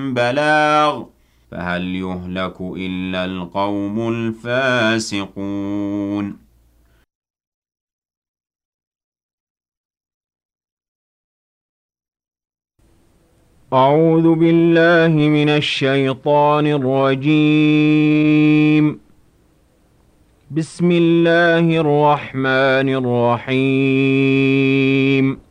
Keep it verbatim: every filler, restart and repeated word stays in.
بلاغ فهل يهلك إلا القوم الفاسقون. أعوذ بالله من الشيطان الرجيم. بسم الله الرحمن الرحيم.